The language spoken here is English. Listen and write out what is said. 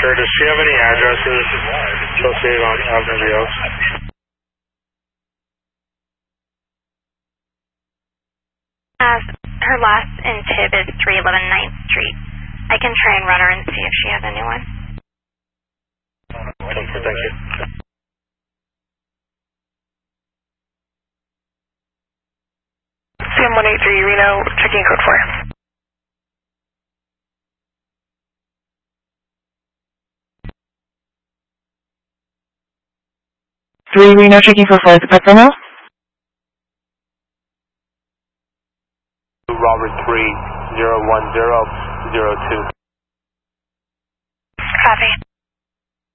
sir. Does she have any addresses associated on Avenue of the Oaks? Her last in TIB is 311 9th Street. I can try and run her and see if she has anyone. Thank you. CM183 Reno, checking code 4. Reno, checking for flight to Petrono. Robert 301002.